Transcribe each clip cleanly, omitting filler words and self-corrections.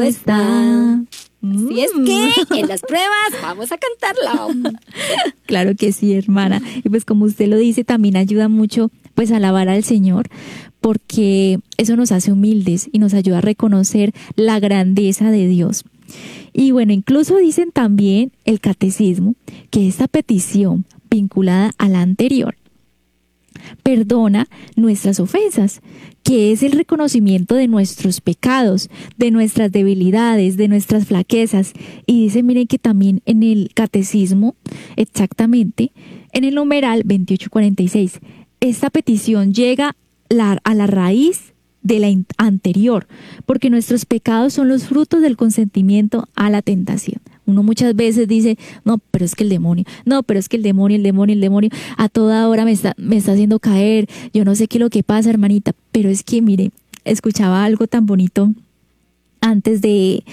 está. Si es que en las pruebas vamos a cantarla. Claro que sí, hermana. Y pues como usted lo dice, también ayuda mucho pues a alabar al Señor, porque eso nos hace humildes y nos ayuda a reconocer la grandeza de Dios. Y bueno, incluso dicen también el catecismo que esta petición vinculada a la anterior perdona nuestras ofensas, que es el reconocimiento de nuestros pecados, de nuestras debilidades, de nuestras flaquezas. Y dice, miren que también en el catecismo, exactamente, en el numeral 2846, esta petición llega a la raíz de la anterior, porque nuestros pecados son los frutos del consentimiento a la tentación. Uno muchas veces dice, no, pero es que el demonio, el demonio, a toda hora me está haciendo caer, yo no sé qué es lo que pasa, hermanita, pero es que, mire, escuchaba algo tan bonito antes de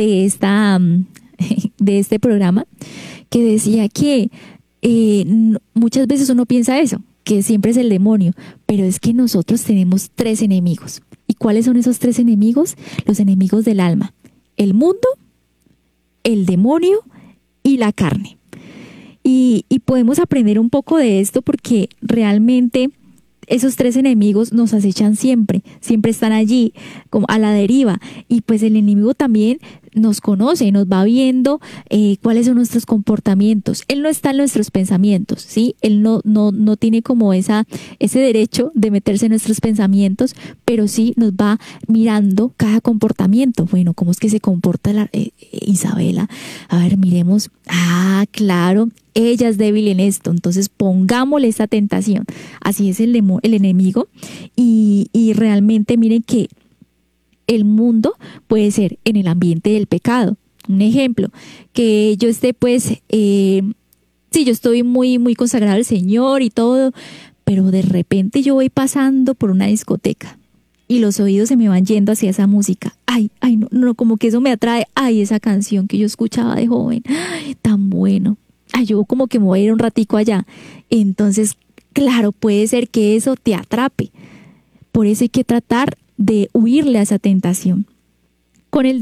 este programa, que decía que muchas veces uno piensa eso, que siempre es el demonio, pero es que nosotros tenemos 3 enemigos. ¿Y cuáles son esos 3 enemigos? Los enemigos del alma: el mundo, el demonio y la carne. Y podemos aprender un poco de esto, porque realmente esos 3 enemigos nos acechan siempre están allí, como a la deriva. Y pues el enemigo también nos conoce, nos va viendo cuáles son nuestros comportamientos. Él no está en nuestros pensamientos, ¿sí? Él no tiene como ese derecho de meterse en nuestros pensamientos, pero sí nos va mirando cada comportamiento. Bueno, ¿cómo es que se comporta Isabela? A ver, miremos. Ah, claro, ella es débil en esto, entonces pongámosle esta tentación. Así es el enemigo. Y realmente miren que el mundo puede ser en el ambiente del pecado. Un ejemplo, que yo esté sí, yo estoy muy, muy consagrado al Señor y todo, pero de repente yo voy pasando por una discoteca y los oídos se me van yendo hacia esa música. Ay, no, como que eso me atrae. Ay, esa canción que yo escuchaba de joven, ay, tan bueno. Ay, yo como que me voy a ir un ratico allá. Entonces, claro, puede ser que eso te atrape. Por eso hay que tratar de huirle a esa tentación. Con el